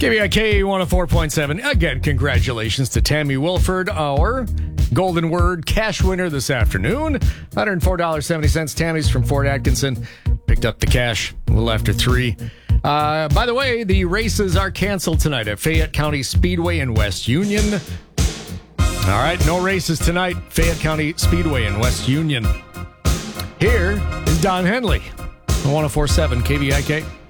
KVIK 104.7. Again, congratulations to Tammy Wilford, our Golden Word cash winner this afternoon. $104.70. Tammy's from Fort Atkinson. Picked up the cash a little after 3. By the way, the races are canceled tonight at Fayette County Speedway in West Union. All right, no races tonight. Fayette County Speedway in West Union. Here is Don Henley, 104.7 KVIK.